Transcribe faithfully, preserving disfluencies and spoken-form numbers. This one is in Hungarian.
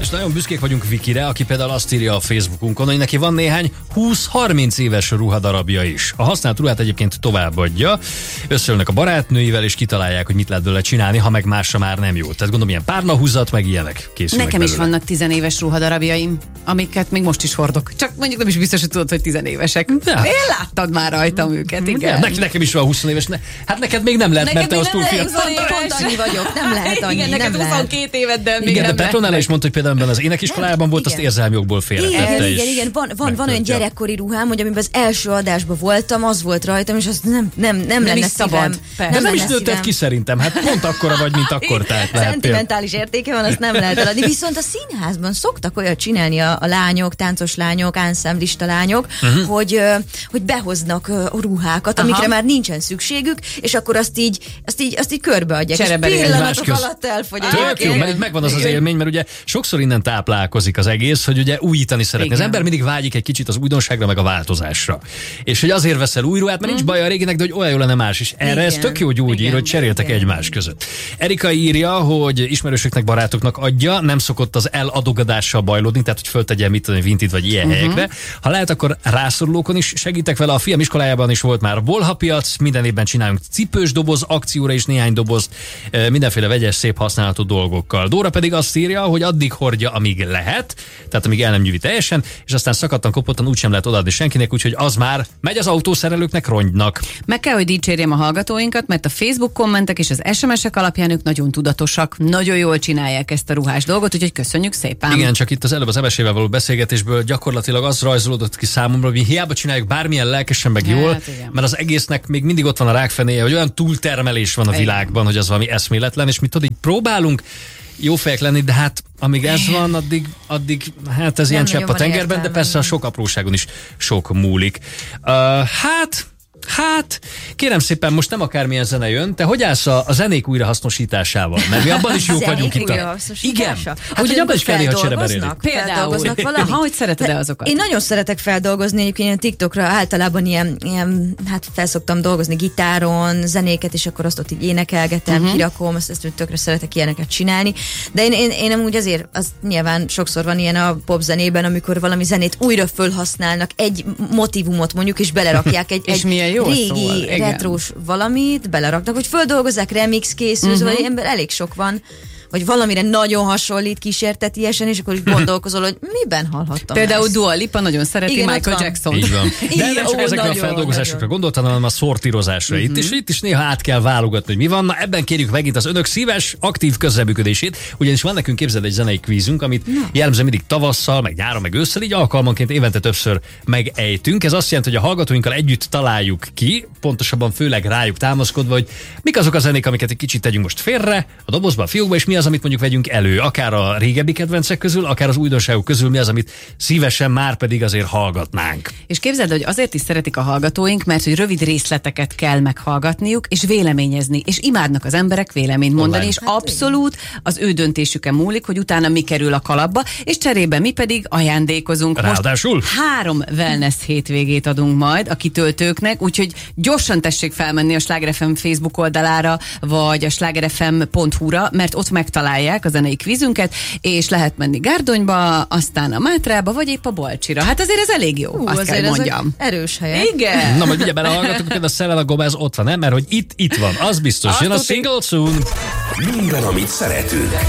most nagyon büszkék vagyunk Vikire, aki például azt írja a Facebookunkon, hogy neki van néhány húsz-harminc éves ruhadarabja is. A használt ruhát egyébként továbbadja, összeülnek a barátnőivel, és kitalálják, hogy mit lehet belőle csinálni, ha meg másra már nem jó. Tehát gondolom, ilyen párnahúzat, meg ilyenek készülnek. Nekem belőle. is vannak tizenéves ruhadarabjaim, amiket még most is hordok. Csak mondjuk nem is biztos, hogy tudod, hogy tizenévesek. Ja. Én láttad már rajtam őket, igen. Ja, nekem, nekem is van húsz éves. Ne, hát neked még nem lehet, mert te az túl fiatal. Pont annyi vagyok, nem lehet annyi. Igen, neked nem huszonkét éveddel még Igen, nem de Petronella is mondta, hogy például az énekiskolában volt, azt igen. érzelmi jogból félretette. Igen, is igen, igen, van, van, van olyan megtartja. gyerekkori ruhám, hogy amiben az első adásban voltam, az volt rajtam, és azt nem, nem, nem, nem lenne is szabad. szívem. Persze. De nem is lenne nőtted szívem. ki szerintem, hát pont akkora vagy, mint akkor, tehát lehet. Szentimentális értéke van, azt nem lehet eladni. Viszont a színházban szoktak olyat csinálni a, a lányok, táncos lányok, anszámblista lányok, uh-huh. hogy, ö, hogy behoznak ö, ruhákat, Aha. amikre már nincsen szükségük, és akkor azt így, azt így, azt így körbeadják. Csereberélni És pillanatok egymás köz. alatt elfogy. Tök jó, mert itt megvan az az élmény, mert ugye sokszor innen táplálkozik az egész, hogy ugye újítani szeretné. Igen. Az ember mindig vágyik egy kicsit az újdonságra, meg a változásra. És hogy azért veszel új ruhát, mert nincs baj a réginek, de hogy olyan jó lenne más is. Erre Igen. ez tök jó gyógyír, Igen. hogy cseréltek Igen. egymás között. Erika írja, hogy ismerősöknek, barátoknak adja, nem szokott az eladogadással bajlódni, tehát hogy föltegye mit tudom, Vinted vagy ilyen uh-huh. helyekre. Ha lehet, akkor rászorulókon is segítek vele. A fiam iskolájában is volt már bolhapiac, minden évben csinálunk cipős doboz, akcióra is néhány doboz, mindenféle vegyes, szép használatú dolgokkal. Dóra pedig azt írja, hogy addig hordja, amíg lehet, tehát amíg el nem nyűvi teljesen, és aztán szakadtan, kopottan úgysem lehet odaadni senkinek, úgyhogy az már megy az autószerelőknek rongynak. Meg kell, hogy dicsérjem a hallgatóinkat, mert a Facebook kommentek és az es em es-ek alapján ők nagyon tudatosak, nagyon jól csinálják ezt a ruhás dolgot, úgyhogy köszönjük szépen. Igen, csak itt az előbb az em es ével való beszélgetésből gyakorlatilag az rajzolódott ki számomra, hogy hiába csináljuk bármilyen lelkesen meg jól, Hát, igen. mert az egésznek még mindig ott van a rákfenéje, hogy olyan túltermelés van a Igen. világban, hogy az valami eszméletlen, és mi tudod, így próbálunk jó fejek lenni, de hát amíg ez van, addig, addig hát ez ilyen nagyon csepp a van tengerben, értelme. de persze a sok apróságon is sok múlik. Uh, hát... Hát, kérem szépen, most nem akármilyen zene jön. Te hogy állsz a, a zenék újrahasznosításával? Mert mi abban is jók Zenék vagyunk itt. a- újrahasznosítása? Igen. Hát, Hogy hogy abban is kell néha csereberélni. feldolgoznak? Például. Feldolgoznak valamit? Ha, hogy szereted-e azokat? Én nagyon szeretek feldolgozni, egyébként ilyen TikTokra általában ilyen, ilyen, hát felszoktam dolgozni gitáron, zenéket, és akkor azt ott így énekelgetem, uh-huh. kirakom, azt, ezt tökre szeretek ilyeneket csinálni. De én, én, én amúgy azért, az nyilván sokszor van ilyen a popzenében, amikor valami zenét újra fölhasználnak, egy motivumot mondjuk, és belerakják egy, És egy milyen jól régi, szól, igen. retrós valamit, beleraknak, hogy földolgozzák, remix készül, uh-huh. szóval ember elég sok van, vagy valamire nagyon hasonlít kísértetiesen, és akkor így gondolkozol, hogy miben hallhattam Például ezt. Dua Lipa nagyon szereti Igen, ott Michael van. Jackson. Így van. De nem csak Ó, ezekre a nagyon, feldolgozásokra nagyon. gondoltam, hanem a szortírozásra. Uh-huh. Itt, is, itt is néha át kell válogatni, hogy mi van. Na, ebben kérjük megint az önök szíves, aktív közreműködését, ugyanis van nekünk, képzeld, egy zenei kvízünk, amit no. jellemzően mindig tavasszal, meg nyáron, meg ősszel, így alkalmanként évente többször megejtünk. Ez azt jelenti, hogy a hallgatóinkkal együtt találjuk ki, pontosabban főleg rájuk támaszkodva, hogy mik azok a zenék, amiket egy kicsit tegyünk most félre, a dobozba, a fiókba, és mi az, amit mondjuk vegyünk elő, akár a régebbi kedvencek közül, akár az újdonságok közül, mi az, amit szívesen már pedig azért hallgatnánk. És képzeld, hogy azért is szeretik a hallgatóink, mert hogy rövid részleteket kell meghallgatniuk, és véleményezni, és imádnak az emberek véleményt mondani, Online. és abszolút az ő döntésüken múlik, hogy utána mi kerül a kalapba, és cserébe mi pedig ajándékozunk. Ráadásul? Most három wellness hétvégét adunk majd a kitöltőknek, úgyhogy gyorsan tessék felmenni a Sláger ef em Facebook oldalára, vagy a sláger ef em pont hu-ra, mert ott megtalálják a zenei kvízünket, és lehet menni Gárdonyba, aztán a Mátrába, vagy épp a Bolcsira. Hát azért ez elég jó, Hú, azt azért kell ezek mondjam. erős helyek. Igen. Na, majd ugye belehallgatunk, például a Selena Gomez ott van, nem? Mert hogy itt, itt van, az biztos. Azt Jön a tudni- single soon. Minden, amit szeretünk.